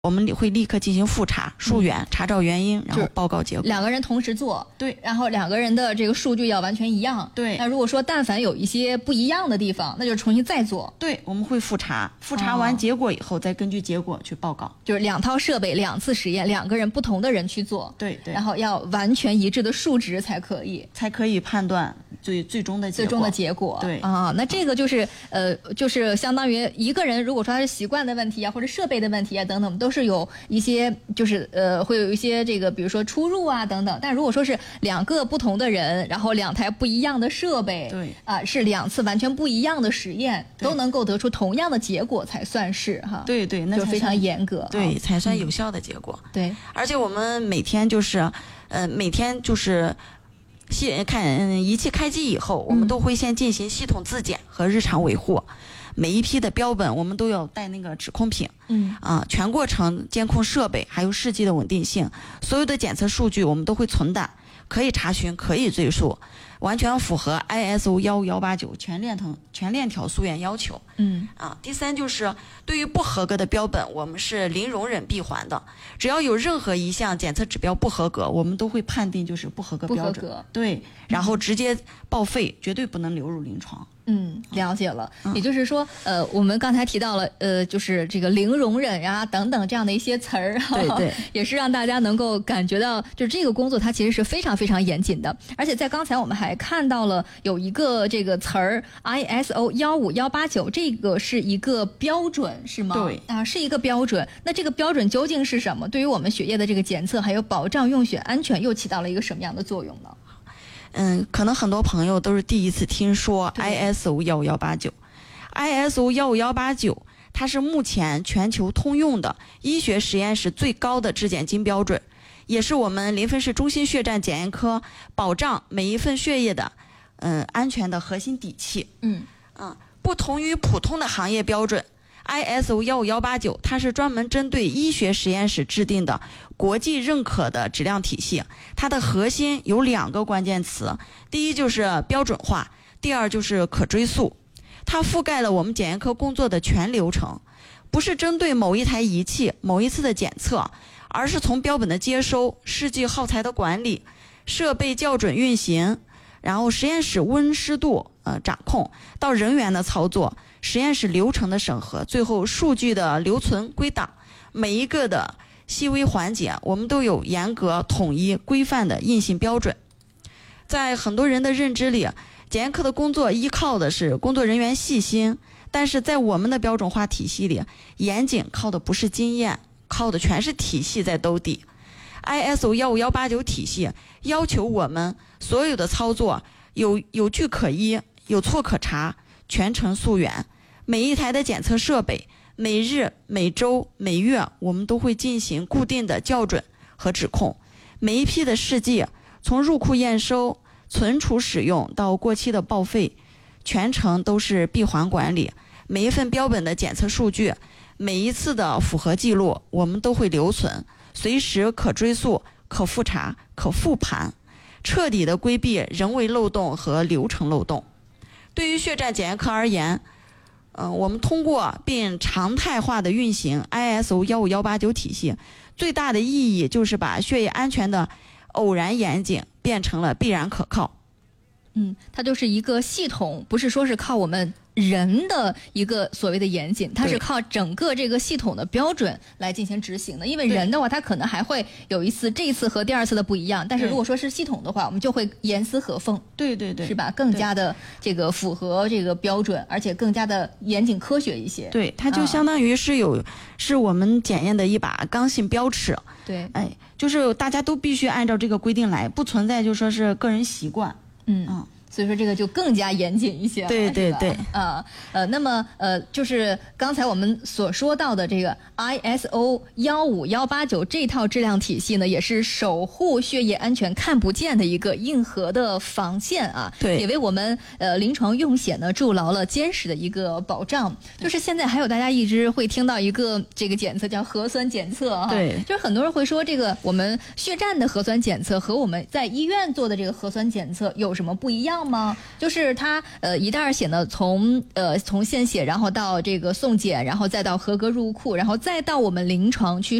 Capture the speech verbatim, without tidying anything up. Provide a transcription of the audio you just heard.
我们会立刻进行复查、溯源、查找原因，然后报告结果。 两个人同时做， 对， 然后两个人的这个数据要完全一样， 对。 那如果说但凡有一些不一样的地方，那就重新再做。 对，我们会复查，复查完结果以后，哦、再根据结果去报告。 就是两套设备、两次实验，两个人不同的人去做， 对对。 然后要完全一致的数值才可以， 才可以判断最最终的结果。 最终的结果， 对啊，那这个就是呃，就是相当于一个人，如果说他是习惯的问题啊，或者设备的问题啊等等，都是有一些。些就是呃会有一些这个比如说出入啊等等，但如果说是两个不同的人，然后两台不一样的设备， 对啊、呃、是两次完全不一样的实验，都能够得出同样的结果才算是哈。 对对，那就非常严格， 对、 啊、 才算有效的结果。 嗯、对， 而且我们每天就是呃每天就是系看仪器开机以后，我们都会先进行系统自检和日常维护。嗯，每一批的标本我们都要带那个指控品， 嗯啊，全过程监控设备还有试剂的稳定性，所有的检测数据我们都会存档，可以查询，可以追溯，完全符合 I S O 一五一八九全链条全链条溯源要求。 嗯啊，第三就是对于不合格的标本，我们是零容忍闭环的，只要有任何一项检测指标不合格，我们都会判定就是不合格标准， 不合格， 对，然后直接报废，绝对不能流入临床。 嗯，了解了。 嗯、 也就是说，呃，我们刚才提到了，呃，就是这个零容忍呀、等等这样的一些词儿， 对对， 也是让大家能够感觉到，就是这个工作它其实是非常非常严谨的。而且在刚才我们还看到了有一个这个词儿 I S O 一五一八九，这个是一个标准是吗？ 对啊，是一个标准。那这个标准究竟是什么？对于我们血液的这个检测还有保障用血安全，又起到了一个什么样的作用呢？ 嗯，可能很多朋友都是第一次听说 I S O 一五一八九。I S O 一五一八九，它是目前全球通用的医学实验室最高的质检金标准，也是我们临汾市中心血站检验科保障每一份血液的嗯安全的核心底气。 嗯嗯，不同于普通的行业标准。I S O 一五一八九，它是专门针对医学实验室制定的国际认可的质量体系。它的核心有两个关键词，第一就是标准化，第二就是可追溯。它覆盖了我们检验科工作的全流程，不是针对某一台仪器、某一次的检测，而是从标本的接收、试剂耗材的管理、设备校准运行，然后实验室温湿度呃掌控，到人员的操作，实验室流程的审核，最后数据的留存归档，每一个的细微环节我们都有严格统一规范的硬性标准。在很多人的认知里，检验科的工作依靠的是工作人员细心，但是在我们的标准化体系里，严谨靠的不是经验，靠的全是体系在兜底。 I S O 一五一八九体系要求我们所有的操作有有据可依，有错可查，全程溯源。每一台的检测设备每日每周每月我们都会进行固定的校准和指控，每一批的试剂从入库验收、存储使用到过期的报废，全程都是闭环管理。每一份标本的检测数据，每一次的符合记录我们都会留存，随时可追溯、可复查、可复盘，彻底的规避人为漏洞和流程漏洞。对于血站检验科而言，嗯、呃，我们通过并常态化的运行 I S O 一五一八九体系，最大的意义就是把血液安全的偶然严谨变成了必然可靠。 嗯，它就是一个系统，不是说是靠我们人的一个所谓的严谨，它是靠整个这个系统的标准来进行执行的。因为人的话，它可能还会有一次这一次和第二次的不一样，但是如果说是系统的话，我们就会严丝合缝。 对对对， 是吧？更加的这个符合这个标准，而且更加的严谨科学一些。 对，它就相当于是有、啊、是我们检验的一把刚性标尺。 对， 哎，就是大家都必须按照这个规定来，不存在就说是个人习惯。 嗯嗯，所以说这个就更加严谨一些了。 对对对， 啊呃，那么呃，就是刚才我们所说到的这个 I S O 一五一八九这套质量体系呢，也是守护血液安全看不见的一个硬核的防线啊。 对， 也为我们呃临床用血呢筑牢了坚实的一个保障。就是现在还有大家一直会听到一个这个检测叫核酸检测啊， 对， 就是很多人会说这个我们血站的核酸检测和我们在医院做的这个核酸检测有什么不一样样吗？就是它呃一袋险呢，从呃从献血，然后到这个送检，然后再到合格入库，然后再到我们临床去